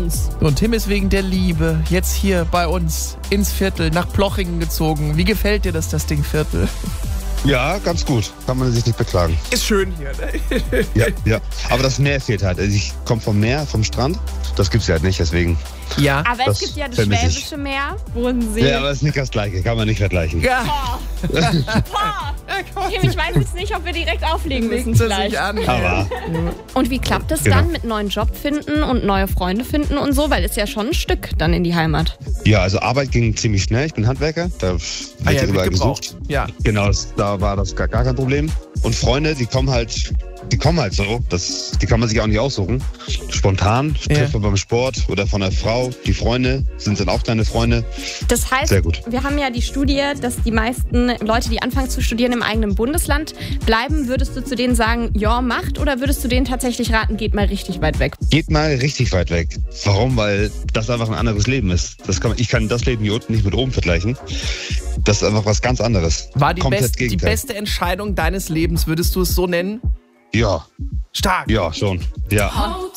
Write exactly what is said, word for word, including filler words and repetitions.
uns. Und Tim ist wegen der Liebe jetzt hier bei uns ins Viertel, nach Plochingen gezogen. Wie gefällt dir das, das Ding Viertel? Ja, ganz gut. Kann man sich nicht beklagen. Ist schön hier, ne? Ja, ja. Aber das Meer fehlt halt. Also ich komme vom Meer, vom Strand. Das gibt's ja halt nicht, deswegen. Ja. Aber Das es gibt ja das vermisse ich. Schwäbische Meer, Bodensee. Ja, aber es ist nicht das Gleiche. Kann man nicht vergleichen. Ja. Boah. Tim, ich weiß jetzt nicht, ob wir direkt auflegen müssen Legt sie vielleicht. sich an. Aber Und wie klappt es Genau. dann mit neuen Job finden und neue Freunde finden und so? Weil ist ja schon ein Stück dann in die Heimat. ja, also Arbeit ging ziemlich schnell. Ich bin Handwerker. Da wird Ah ja, ja überall wird gebraucht. gesucht. Ja. Genau, das, da war das gar, gar kein Problem. Und Freunde, die kommen halt, die kommen halt so. Das, die kann man sich auch nicht aussuchen. Spontan Ja. trifft man beim Sport oder von einer Frau. Die Freunde sind dann auch deine Freunde. Das heißt, Sehr gut. wir haben ja die Studie, dass die meisten Leute, die anfangen zu studieren, im eigenen Bundesland bleiben. Würdest du zu denen sagen, ja, macht, oder würdest du denen tatsächlich raten, geht mal richtig weit weg? Geht mal richtig weit weg. Warum? Weil das einfach ein anderes Leben ist. Das kann, ich kann das Leben hier unten nicht mit oben vergleichen. Das ist einfach was ganz anderes. War die, Komplett best, die Gegenteil. beste Entscheidung deines Lebens, würdest du es so nennen? Ja, Stark. ja, schon. Ja. Haut